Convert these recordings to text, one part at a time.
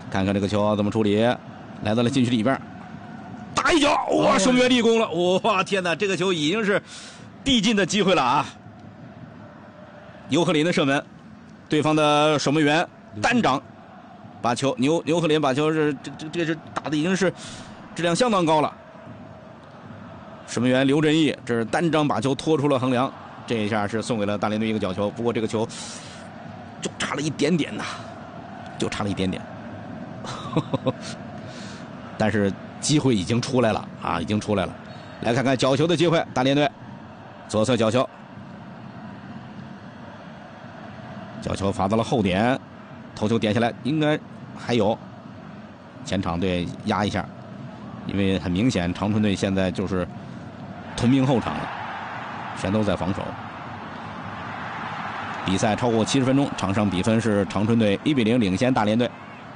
看看这个球怎么处理，来到了禁区里边，打一脚，哇，守门员立功了，哇，天哪，这个球已经是递进的机会了啊！牛赫林的射门，对方的守门员单掌把球，牛赫林把球是这是打的已经是质量相当高了。守门员刘振义这是单掌把球拖出了横梁，这一下是送给了大连队一个角球，不过这个球就差了一点点呐，就差了一点点。但是机会已经出来了啊，已经出来了。来看看角球的机会，大连队左侧角球，角球罚到了后点，头球点下来，应该还有前场队压一下，因为很明显长春队现在就是屯兵后场了，全都在防守。比赛超过70分钟，场上比分是长春队1比0领先大连队。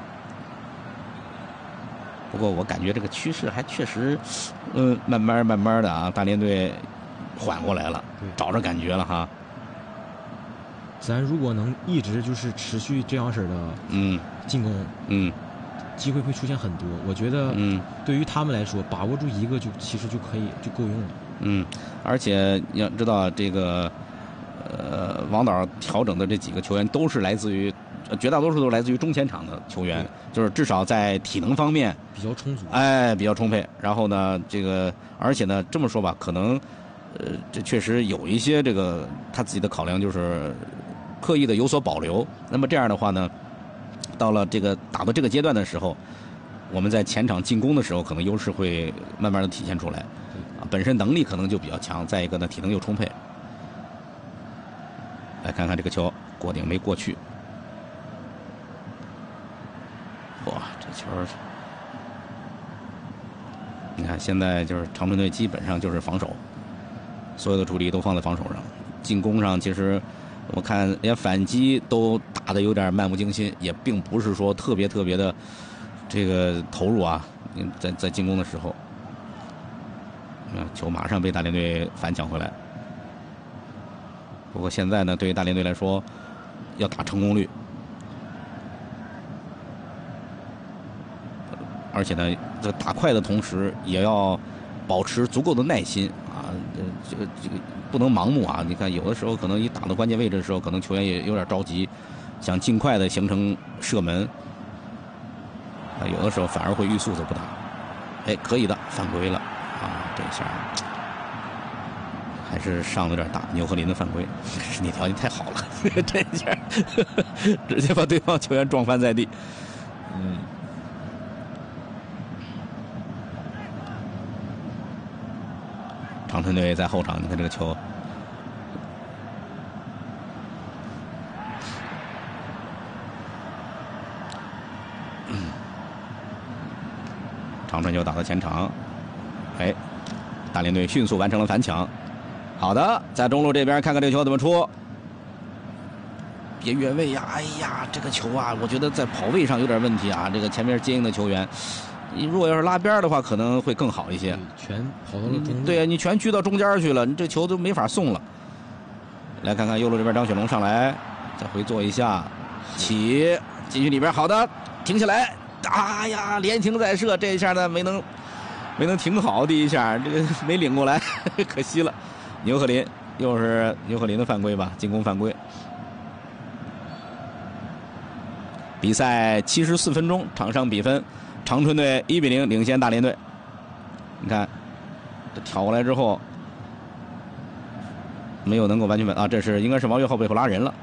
不过我感觉这个趋势还确实，慢慢的啊，大连队缓过来了，找着感觉了哈。 咱如果能一直就是持续这样式的进攻，机会会出现很多。我觉得，对于他们来说，把握住一个其实就可以就够用了。 而且你要知道这个，王导调整的这几个球员都是来自于。绝大多数都是来自于中前场的球员，就是至少在体能方面比较充足， 比较充沛。然后呢，这个而且呢，这么说吧，可能，这确实有一些这个他自己的考量，就是刻意的有所保留。那么这样的话呢，到了这个打到这个阶段的时候，我们在前场进攻的时候，可能优势会慢慢的体现出来。本身能力可能就比较强，再一个呢，体能又充沛。来看看这个球过顶没过去。哇，这球！你看，现在就是长春队基本上就是防守，所有的主力都放在防守上。进攻上，其实我看连反击都打得有点漫不经心，也并不是说特别的这个投入啊。在进攻的时候，球马上被大连队反抢回来。不过现在呢，对于大连队来说，要打成功率。而且呢，这打快的同时，也要保持足够的耐心啊！这个不能盲目啊！你看，有的时候可能一打到关键位置的时候，可能球员也有点着急，想尽快的形成射门，有的时候反而会欲速则不达。可以的，犯规了啊！这下还是上的有点大，牛赫林的犯规，身体条件太好了，这下直接把对方球员撞翻在地。长春队在后场，你看这个球，长春就打到前场，大连队迅速完成了反抢。好的，在中路这边看看这个球怎么出，别越位呀！哎呀，这个球啊，我觉得在跑位上有点问题啊。这个前面接应的球员。你如果要是拉边的话，可能会更好一些。 全跑到了中路。 对呀，你全狙到中间去了，你这球都没法送了。来看看右路这边张雪龙上来，再回做一下，起禁区里边，好的，停下来，哎呀，连停再射，这一下呢没能停好，第一下这个没领过来，可惜了。牛赫林又是牛赫林的犯规吧，进攻犯规。比赛74分钟，场上比分。长春队1比0领先大连队。你看，这挑过来之后，没有能够完全这是应该是王岳浩背后拉人了。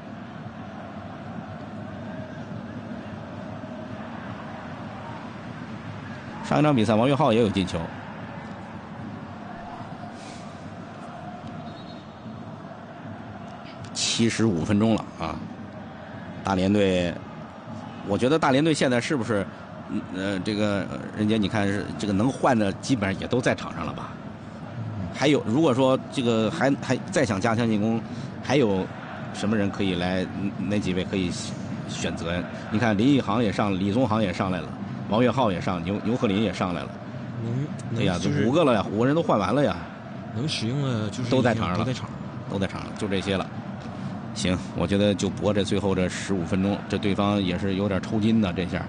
上一场比赛王岳浩也有进球。75分钟了啊！大连队，我觉得大连队现在是不是？这个人家你看是这个能换的基本上也都在场上了吧？还有，如果说这个还再想加强进攻，还有什么人可以来？哪几位可以选择？你看林奕航也上，李宗航也上来了，王岳浩也上，牛赫林也上来了。哎呀，这5个了呀，5个人都换完了呀。 能使用的就是都在场上了， 都在场上，就这些了。行，我觉得就搏这最后这15分钟，这对方也是有点抽筋的这下。